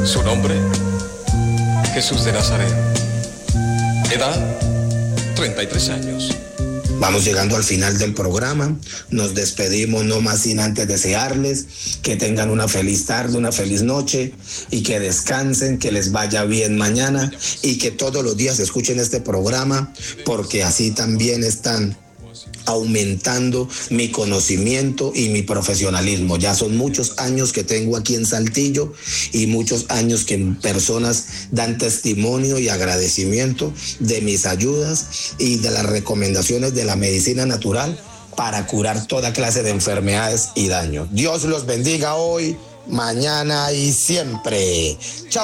Su nombre, Jesús de Nazaret. Edad, 33 años. Vamos llegando al final del programa, nos despedimos no más sin antes desearles que tengan una feliz tarde, una feliz noche y que descansen, que les vaya bien mañana y que todos los días escuchen este programa porque así también están aumentando mi conocimiento y mi profesionalismo. Ya son muchos años que tengo aquí en Saltillo y muchos años que personas dan testimonio y agradecimiento de mis ayudas y de las recomendaciones de la medicina natural para curar toda clase de enfermedades y daños. Dios los bendiga hoy, mañana y siempre. Chao.